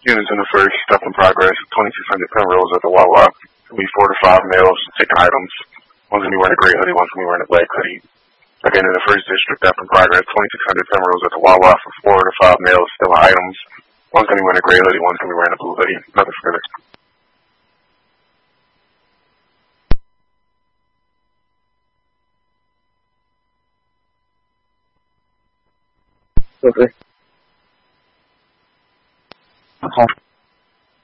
Units in the first, step in progress, 2,600 pen rolls at the Wawa. It'll be 4 to 5 males, chicken items. One's going to be wearing a gray hoodie, one's going to be wearing a black hoodie. Again, in the first district, step in progress, 2,600 pen rolls at the Wawa for 4 to 5 males, still items. One's going to be wearing a gray hoodie, one's going to be wearing a blue hoodie. Nothing further. Okay.